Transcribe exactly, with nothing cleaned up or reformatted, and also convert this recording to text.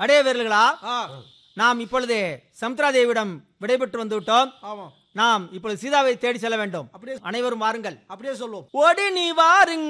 அடைய வீரர்களா, ஆ, நாம் இப்பொழுது சமுத்ரா தேவியிடம் விடைபெற்று வந்து விட்டோம். ஆமா, நாம் இப்பொழுது சீதாவை தேடி செல்ல வேண்டும். அப்படியே அனைவரும் வாருங்கள். அப்படியே சொல்லுவோம். ஓடி நீ வாருங்கள்.